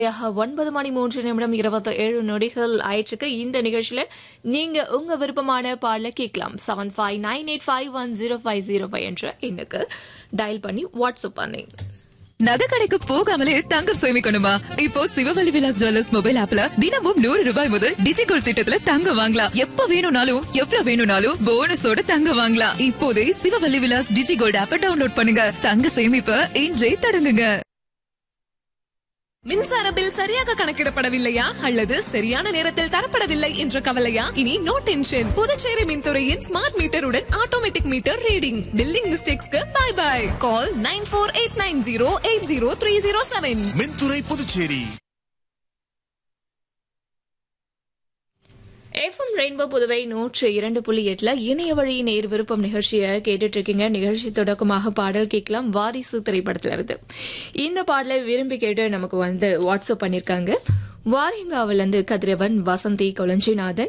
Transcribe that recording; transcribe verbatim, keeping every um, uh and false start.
ஒன்பது மணி மூன்று நிமிடம் இருபத்தி ஏழு நொடிகள் ஆயிடுச்சுக்கு. இந்த நிகழ்ச்சியில நீங்க உங்க விருப்பமான பாடல கேட்கலாம். Seven five nine eight five one zero five zero five என்ற எண்ணுக்கு டயல் பண்ணி வாட்ஸ்அப் பண்ணி. நகை கடைக்கு போகாமலே தங்கம் சேமிக்கணுமா? இப்போ சிவவல்லி விலாஸ் ஜுவல்லர்ஸ் மொபைல் ஆப்ல தினமும் நூறு ரூபாய் முதல் டிஜிகோல்ட் திட்டத்துல தங்கம் வாங்கலாம். எப்ப வேணும்னாலும் எவ்வளவு வேணும்னாலும் போனஸோட தங்கம் வாங்கலாம். இப்போதே சிவவல்லி விலாஸ் டிஜிகோல்ட் ஆப்பை டவுன்லோட் பண்ணுங்க. தங்க சேமிப்ப இன்றே தொடங்குங்க. மின்சார பில் சரியாக கணக்கிடப்படவில்லையா அல்லது சரியான நேரத்தில் தரப்படவில்லை என்ற கவலையா? இனி no tension. Puducherry மின்துறையின் smart மீட்டருடன் automatic meter reading billing மிஸ்டேக்ஸ்க்கு by by. Call nine four eight nine zero eight zero three zero seven. மின்துறை புதுச்சேரி. எஃப்எம் ரெயின்போ புதுவை நூற்று இரண்டு புள்ளி எட்டுல இணைய வழி நேர் விருப்பம் நிகழ்ச்சியை கேட்டுட்டு இருக்கீங்க. நிகழ்ச்சி தொடக்கமாக பாடல் கேட்கலாம். வாரிசு திரைப்படத்துல இருந்து இந்த பாடலை விரும்பி கேட்டு நமக்கு வந்து வாட்ஸ்அப் பண்ணிருக்காங்க. வாரியங்காவில இருந்து கதிரவன், வசந்தி, கொளஞ்சிநாதன்,